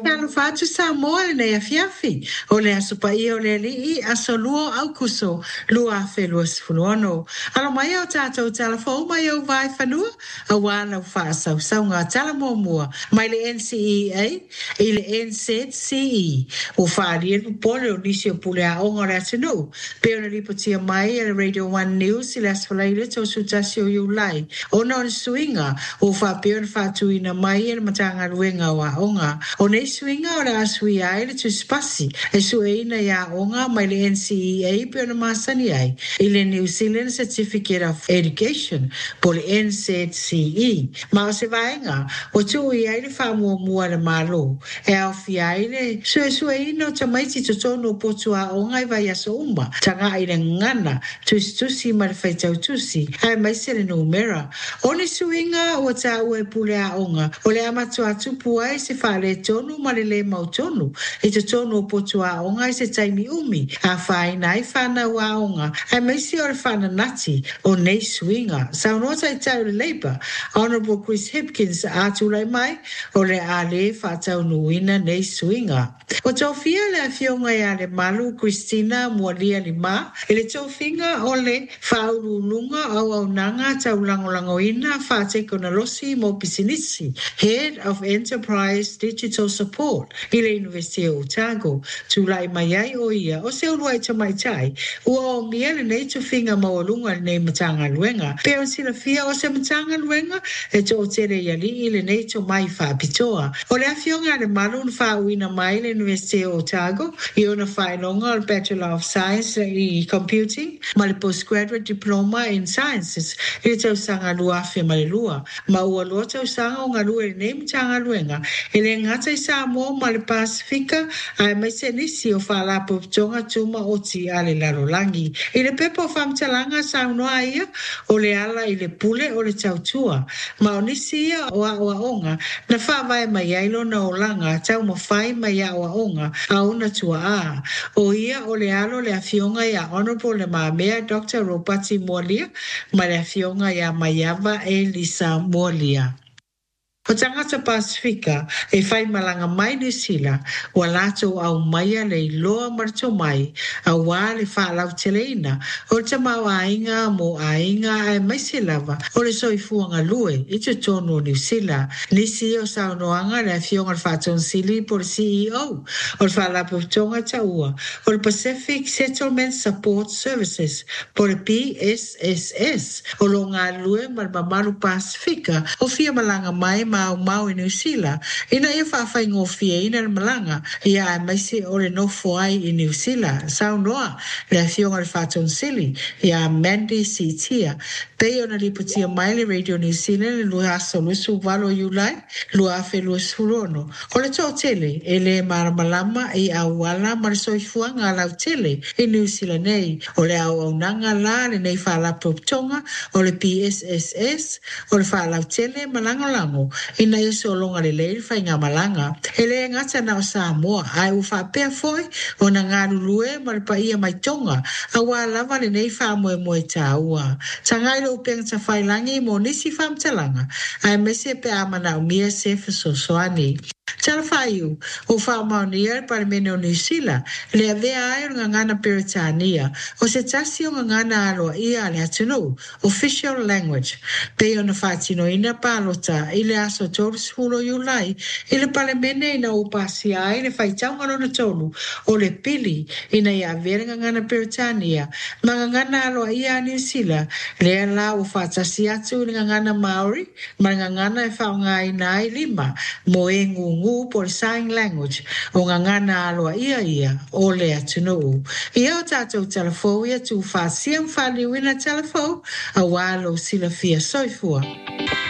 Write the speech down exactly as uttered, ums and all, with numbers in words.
Kalo fatu sa moa le a fiafi. O le asupa i o le li i asolua au kuso lua felua sifunuano. Alo mai au tātou talafo mai au vai whanua a wāna wha sau sau ngā tala mua mua. Mai le N C E A i le N Z C E. O whaari e pupole o nisi o pule a onga rea tenu. Peo na ripotia mai e Radio One News i le asfalai le tau sutasi o iulai. O na on suinga o wha peo na whatuina mai e na matanga ruenga wa onga. O nei suinga o la asui ai le tu spasi. E su e ina ya onga mai le N C E A peo na masani ai. I le New Zealand Certificate of Education po le N Z C E. Ma o se vaenga o tu i ai le wha mua mua le malo. E au fi ai le su e su e ina o tamaiti to tono potu a onga i vai aso umba. Tanga i le ngana tusi tusi ma le whaitau tusi. Ai mai se le numera. O ne suinga o ta ue pule a onga. O le amatu atupu ai se wha le tonu ma le le mau tonu. E to tono potu a onga i se taimi umi. A whaina i whana wa onga. Ai mai se o le whana nati o nei suinga. Sa unota i tau le Labour. Honourable Chris Hipkins atu lai mai o le a le whatau nuina nei suinga. O tofia le a fionga i a le malu Christina Mualia Lima. E le tofinga o le whaurulunga au au nanga tau langolangoina whate kona losi mo pisinisi. Head of Enterprise Digital Support i le University of Otago. Tulai mai ai o ia o se urua i tamai tai. Ua o mia le nei tofinga mawalunga le nei matanga luenga. Pero sila fia o se matanga luenga e to o tere iali i le nei to mai whaapitoa. O le a fionga le malu na whauina mai le University of Otago i ona whainonga o Bachelor of Science i Computing ma le Postgraduate Diploma in Sciences i le tau sanga lua fia ma le lua. Ma ua loa tau sanga o ngā lua le nei matanga luenga e le ngata i Samoa ma le Pasifika ai mai se nisi o whaalapo tonga tuma o ti a le larolangi. I le pepo o whamtalanga sa unoa ia o le ala i le pule o le tautua. Ma o nisi ia o a oa onga na whawai mai ailo na o langa tau ma whai mai a oa onga a una tua a. O ia o le alo le afionga ia Honourable le maamea Doctor Robati Mualia ma le afionga ia Maiava Elisa Mualia. O tangata Pasifika e whai malanga mai New Zealand ua lato au maia le iloa marto mai a wā le whaalau teleina o le tamau ainga mo ainga e mai se lava o le soifuanga lue i te tono New Zealand. Nisi o saunoanga le fionga le whaaton sili po le C E O o le whaalapu tonga taua o le Pacific Settlement Support Services po le P S S S o lo ngā lue ma le mamaru Pasifika o fia malanga mai ma mau mau i New Zealand. Ina ia whawhai ngofia ina le malanga ia a maise o le nofo ai i New Zealand. Sau noa le fionga le whaton sili ia Mandy Sitia. Pei ona li putia mai le Radio New Zealand le lua aso lusu valo iulai lua afe lua surono. O le tō tele e le maramalama i au wala ma le soifua ngā lau tele i New Zealand nei. O le au au nanga la le nei whaalapo tonga o le P S S S o le whaalau tele malangolango. Ina i so longa le leil whai ngā malanga. E le ngata na o Samoa ai u whapea foi o na ngā lulue ma le paia mai tonga a wā lava le nei wha moe moe tā ua. Tangai lo upeng ta whailangi mo nisi whamtalanga ai mese pe amana umia se whasosoani. Tala whaiu o whaamaunia para mene o New Zealand le avea ai o ngana Peritania o se tasi o ngana aloa ia le atunu official language. Pei o na whaatino ina palota i le aso tolu sfulo iulai i le pale mene ina upasi ai le whaitaunga rona tolu o le pili ina ia avea ngana Peritania ma ngana aloa ia New Zealand le ala o whaatasi atu i ngana Maori ma ngana e whaunga ina i lima mo e ngu ngu por sign language o ngana aloa ia ia o le atunu. Ia o tātou telefo ia tu wha siam wha liwina telefo a walo sila fia soifua.